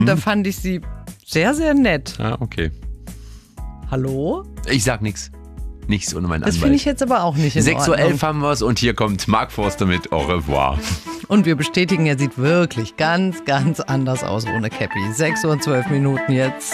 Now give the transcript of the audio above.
Da fand ich sie sehr, sehr nett. Ah, okay. Hallo? Ich sag nichts. Nichts ohne meinen Anwalt. Das finde ich jetzt aber auch nicht in 6:11 Ordnung. Uhr haben wir es und hier kommt Mark Forster mit Au revoir. Und wir bestätigen, er sieht wirklich ganz, ganz anders aus ohne Cappy. 6:12 Uhr jetzt.